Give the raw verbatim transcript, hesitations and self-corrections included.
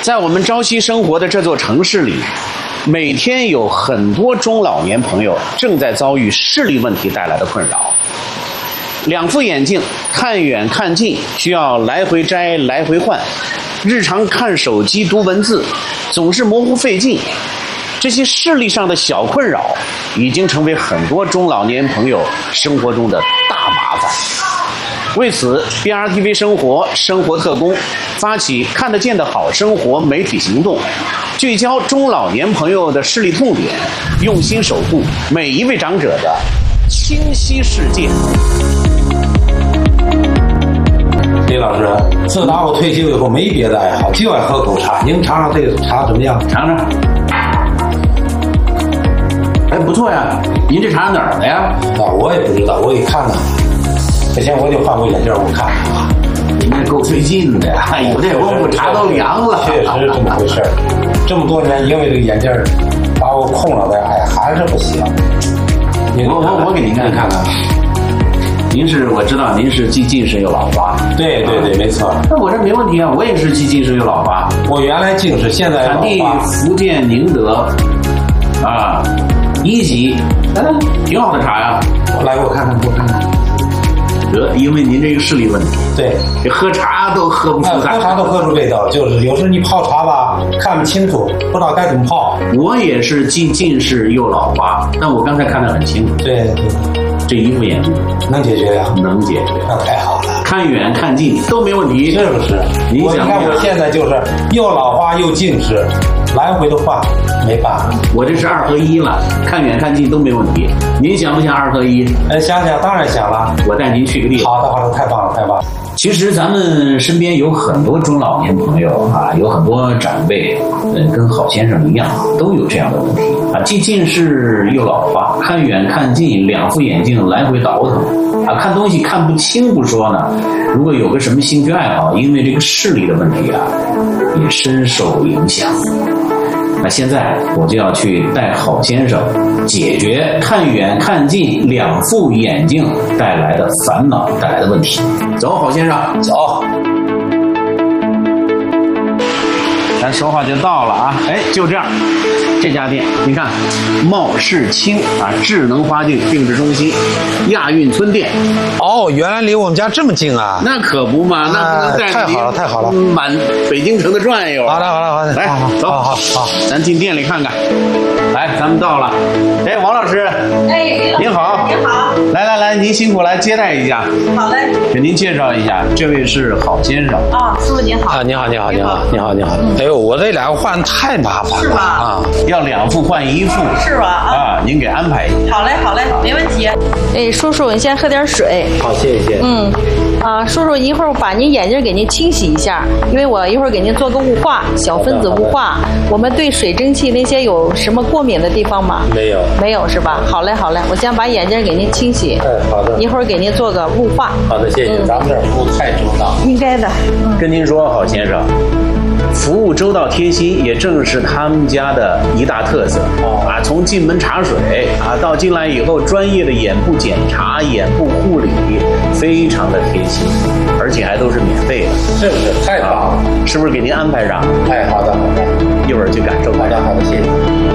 在我们朝夕生活的这座城市里，每天有很多中老年朋友正在遭遇视力问题带来的困扰。两副眼镜看远看近需要来回摘来回换，日常看手机读文字总是模糊费劲，这些视力上的小困扰已经成为很多中老年朋友生活中的大麻烦。为此 B R T V 生活生活特工发起看得见的好生活媒体行动，聚焦中老年朋友的视力痛点，用心守护每一位长者的清晰世界。 李老师，自打我退休以后没别的爱好，就爱喝口茶。您尝尝这个茶怎么样？ 尝尝。哎，不错呀。您这茶哪儿的呀？ 啊，我也不知道，我给看看。之前我就换过眼镜，我看看。 您这够费劲的呀！有这功夫茶都凉了。 确实是这么回事儿。这么多年，因为这个眼镜把我困扰的，哎，还是不行。 我我我给您看看看。您是我知道您是既近视又老花。 对对对，没错。 那我这没问题啊，我也是既近视又老花。 我原来近视，现在老花。 产地福建宁德，啊，一级，哎，挺好的茶呀。 来，给我看看，给我看看。 得，因为您这个视力问题， 对， 这喝茶都喝不出喝茶都喝出味道，就是有时候你泡茶吧，看不清楚，不知道该怎么泡。 我也是既近视又老花，但我刚才看得很清楚。 对对。 这一副眼镜能解决呀？ 能解决， 那太好了。 看远看近都没问题， 是不是？ 你想， 你看我现在就是又老花又近视，来回的换，没办法。 我这是二合一了，看远看近都没问题。您想不想二合一？ 哎，想想，当然想了。 我带您去个地方。 好的，好的，太棒了，太棒了。 其实咱们身边有很多中老年朋友啊，有很多长辈，嗯，跟郝先生一样，都有这样的问题啊，既近视又老花，看远看近，两副眼镜来回倒腾啊，看东西看不清不说呢，如果有个什么兴趣爱好，因为这个视力的问题啊，也深受影响。那现在我就要去带郝先生解决看远看近两副眼镜带来的烦恼带来的问题。走，郝先生，走。咱说话就到了啊！哎，就这样，这家店你看，茂世清啊，智能花镜定制中心，亚运村店。 哦，原来离我们家这么近啊！ 那可不嘛，那不能带着太好了，太好了， 满北京城的转悠。 好的，好的，好的， 来，走， 好好好， 咱进店里看看。来，咱们到了。哎，王老师， 哎， 您好， 您好， 来来来，您辛苦来接待一下。 好嘞， 给您介绍一下，这位是郝先生。 啊，师傅您好。 啊，你好，你好，你好，你好，你好。哎呦，我这两个换太麻烦了， 是吧？ 啊， 要两副换一副， 是吧？啊， 啊，您给安排一下。 好嘞，好嘞，没问题。哎，叔叔，你先喝点水。 好，谢谢。 嗯，啊，叔叔，一会儿我把您眼睛给您清洗一下，因为我一会儿给您做个雾化，小分子雾化。我们对水蒸气那些有什么过敏的地方吗？ 没有， 没有是吧？好嘞，好嘞，我先把眼睛给您清洗。 哎，好的。 一会儿给您做个雾化。 好的，谢谢。 嗯、 咱们这儿服务太周到。 应该的。嗯、 跟您说，郝先生。服务周到贴心，也正是他们家的一大特色。 哦啊，从进门茶水啊，到进来以后专业的眼部检查、眼部护理，非常的贴心，而且还都是免费的。 是不是？太棒了、 啊！是不是给您安排上？ 哎，好的，好的， 一会儿去感受。 好的，好的，谢谢。